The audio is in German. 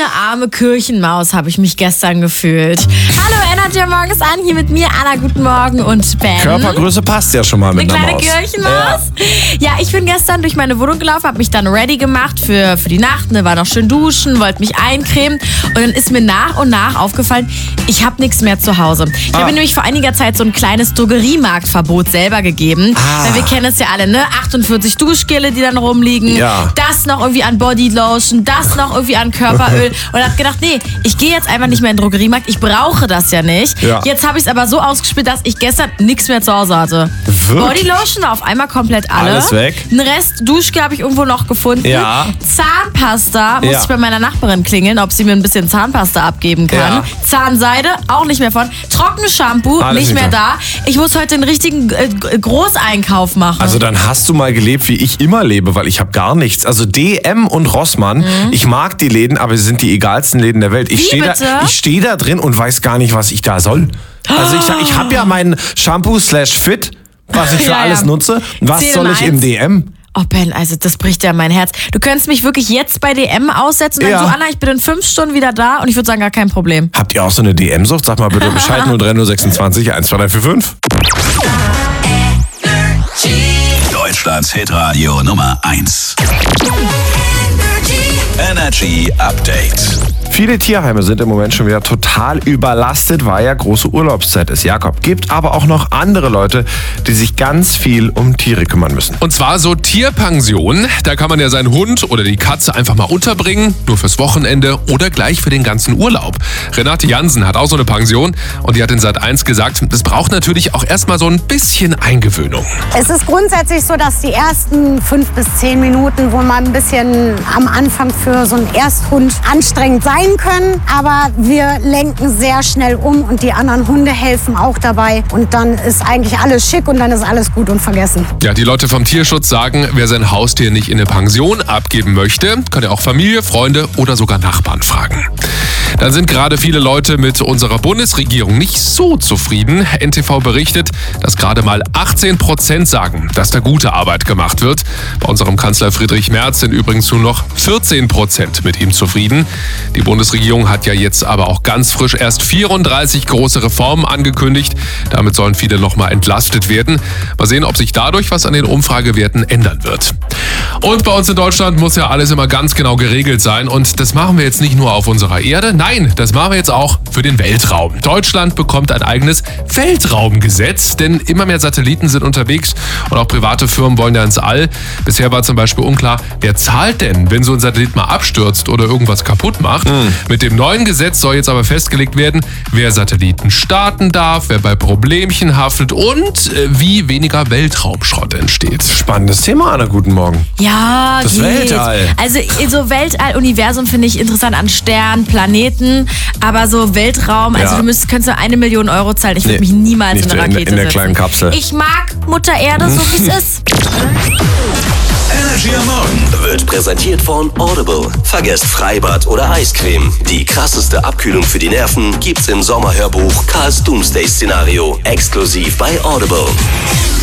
arme Kirchenmaus habe ich mich gestern gefühlt. Hallo, Energy morgens an, hier mit mir, Anna, guten Morgen und Ben. Körpergröße passt ja schon mal mit einer Maus. Eine kleine Kirchenmaus. Ja, ich bin gestern durch meine Wohnung gelaufen, habe mich dann ready gemacht für die Nacht, war noch schön duschen, wollte mich eincremen und dann ist mir nach und nach aufgefallen, ich habe nichts mehr zu Hause. Ich habe mir nämlich vor einiger Zeit so ein kleines Drogeriemarktverbot selber gegeben, weil wir kennen es ja alle, ne? 48 Duschgele, die dann rumliegen, das noch irgendwie an Bodylotion, das noch irgendwie an Körperöl und habe gedacht, nee, ich gehe jetzt einfach nicht mehr in den Drogeriemarkt, ich brauche das ja nicht. Ja. Jetzt habe ich es aber so ausgespielt, dass ich gestern nichts mehr zu Hause hatte. Wirklich? Bodylotion auf einmal komplett alles weg. Ein Rest Duschgel habe ich irgendwo noch gefunden. Ja. Zahnpasta muss ich bei meiner Nachbarin klingeln, ob sie mir ein bisschen Zahnpasta abgeben kann. Ja. Zahnseide auch nicht mehr von. Trockenshampoo nicht mehr da. Ich muss heute einen richtigen Großeinkauf machen. Also dann hast du mal gelebt, wie ich immer lebe, weil ich habe gar nichts. Also DM und Rossmann, ich mag die Läden, aber sie sind die egalsten Läden der Welt. Ich stehe da drin und weiß gar nicht, was ich da soll. Also ich habe ja meinen Shampoo/Fit, was ich für alles nutze. Was soll ich im DM? Oh Ben, also das bricht ja mein Herz. Du könntest mich wirklich jetzt bei DM aussetzen und sagen so, Anna, ich bin in 5 Stunden wieder da und ich würde sagen, gar kein Problem. Habt ihr auch so eine DM-Sucht? Sag mal bitte Bescheid, 03026 12345. Deutschlands Hitradio Nummer 1. Energy Update. Viele Tierheime sind im Moment schon wieder total überlastet, weil ja große Urlaubszeit ist. Jakob, gibt aber auch noch andere Leute, die sich ganz viel um Tiere kümmern müssen. Und zwar so Tierpensionen. Da kann man ja seinen Hund oder die Katze einfach mal unterbringen, nur fürs Wochenende oder gleich für den ganzen Urlaub. Renate Jansen hat auch so eine Pension und die hat in Sat.1 gesagt, das braucht natürlich auch erstmal so ein bisschen Eingewöhnung. Es ist grundsätzlich so, dass die ersten 5 bis 10 Minuten wohl mal ein bisschen am Anfang für so einen Ersthund anstrengend sein können, aber wir lenken sehr schnell um und die anderen Hunde helfen auch dabei und dann ist eigentlich alles schick und dann ist alles gut und vergessen. Ja, die Leute vom Tierschutz sagen, wer sein Haustier nicht in eine Pension abgeben möchte, kann ja auch Familie, Freunde oder sogar Nachbarn fragen. Dann sind gerade viele Leute mit unserer Bundesregierung nicht so zufrieden. NTV berichtet, dass gerade mal 18% sagen, dass da gute Arbeit gemacht wird. Bei unserem Kanzler Friedrich Merz sind übrigens nur noch 14% mit ihm zufrieden. Die Bundesregierung hat ja jetzt aber auch ganz frisch erst 34 große Reformen angekündigt. Damit sollen viele nochmal entlastet werden. Mal sehen, ob sich dadurch was an den Umfragewerten ändern wird. Und bei uns in Deutschland muss ja alles immer ganz genau geregelt sein. Und das machen wir jetzt nicht nur auf unserer Erde. Nein, das machen wir jetzt auch für den Weltraum. Deutschland bekommt ein eigenes Weltraumgesetz, denn immer mehr Satelliten sind unterwegs und auch private Firmen wollen ja ins All. Bisher war zum Beispiel unklar, wer zahlt denn, wenn so ein Satellit mal abstürzt oder irgendwas kaputt macht. Mit dem neuen Gesetz soll jetzt aber festgelegt werden, wer Satelliten starten darf, wer bei Problemchen haftet und wie weniger Weltraumschrott entsteht. Spannendes Thema, Anna, guten Morgen. Ja, das Weltall. Also so Weltall-Universum finde ich interessant an Sternen, Planeten, aber so Weltraum, also du könntest du 1 Million Euro zahlen. Ich würde mich niemals in eine Rakete in der kleinen Kapsel. Ich mag Mutter Erde, so wie es ist. Energy am Morgen wird präsentiert von Audible. Vergesst Freibad oder Eiscreme. Die krasseste Abkühlung für die Nerven gibt's im Sommerhörbuch Karls Doomsday-Szenario. Exklusiv bei Audible.